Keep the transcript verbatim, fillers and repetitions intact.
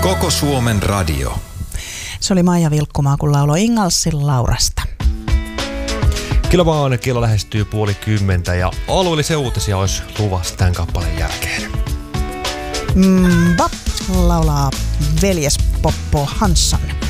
Koko Suomen radio. Se oli Maija Vilkkumaa, kun lauloi Ingalsin Laurasta. Kilpaan kello lähestyy puoli kymmentä ja alueellisia uutisia olisi luvassa tämän kappaleen jälkeen. Mm, Bap laulaa veljes Poppo Hansson.